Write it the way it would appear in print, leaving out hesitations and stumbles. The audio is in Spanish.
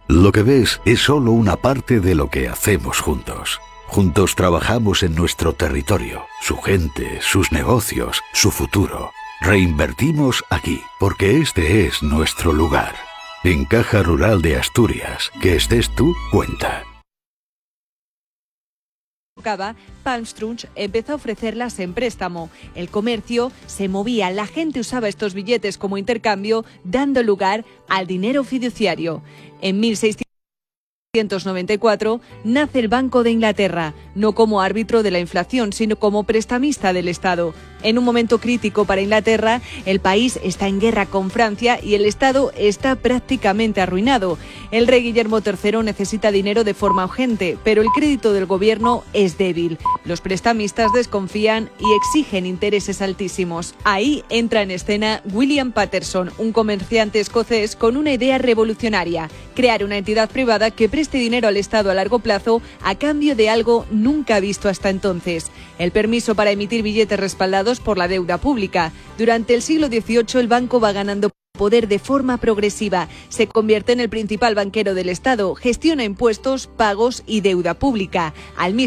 Lo que ves es solo una parte de lo que hacemos juntos. Juntos trabajamos en nuestro territorio, su gente, sus negocios, su futuro. Reinvertimos aquí, porque este es nuestro lugar. En Caja Rural de Asturias, que estés tú, cuenta. Palmstrunch empezó a ofrecerlas en préstamo. El comercio se movía, la gente usaba estos billetes como intercambio, dando lugar al dinero fiduciario. En 1694 nace el Banco de Inglaterra, no como árbitro de la inflación, sino como prestamista del Estado. En un momento crítico para Inglaterra, el país está en guerra con Francia y el Estado está prácticamente arruinado. El rey Guillermo III necesita dinero de forma urgente, pero el crédito del gobierno es débil. Los prestamistas desconfían y exigen intereses altísimos. Ahí entra en escena William Paterson, un comerciante escocés con una idea revolucionaria: crear una entidad privada que preste dinero al Estado a largo plazo a cambio de algo nunca visto hasta entonces: el permiso para emitir billetes respaldados por la deuda pública. Durante el siglo XVIII el banco va ganando poder de forma progresiva, se convierte en el principal banquero del Estado, gestiona impuestos, pagos y deuda pública. Al mismo